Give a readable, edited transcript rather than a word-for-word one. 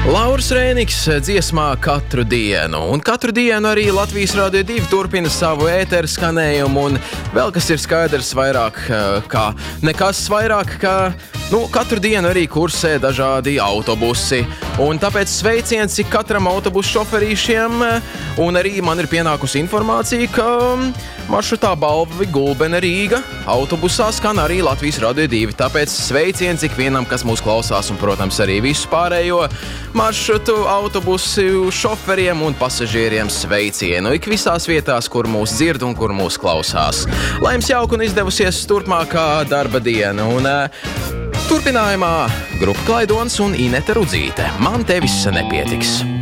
Lauris Rēniks dziesmā Katru dienu, un katru dienu arī Latvijas Radio 2 turpina savu ēteru skanējumu, un vēl kas ir skaidrs vairāk kā nekas vairāk, kā katru dienu arī kursē dažādi autobusi, un tāpēc sveiciens ik katram autobusu šoferīšiem, un arī man ir pienākusi informācija, ka maršrutā Balvi Gulbene Rīga autobusā skan arī Latvijas Radio 2, tāpēc sveiciens ikvienam, kas mūs klausās, un, protams, arī visu pārējo maršrutu autobusu šoferiem un pasažieriem sveicienu ik visās vietās, kur mūs dzird un kur mūs klausās. Lai jums jauka un izdevusies turpmākā darba diena, un turpinājumā grupa Klaidons un Inete Rudzīte. Man tevis nepietiks.